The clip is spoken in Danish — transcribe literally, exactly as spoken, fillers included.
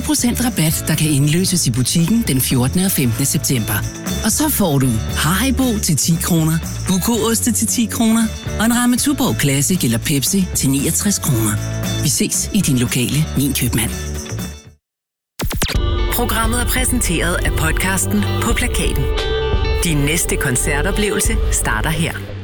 procent rabat, der kan indløses i butikken den fjortende og femtende september. Og så får du Haribo til ti kroner, Buko-oste til ti kroner og en ramme Tuborg Classic eller Pepsi til niogtres kroner. Vi ses i din lokale Min Købmand. Programmet er præsenteret af podcasten På Plakaten. Din næste koncertoplevelse starter her.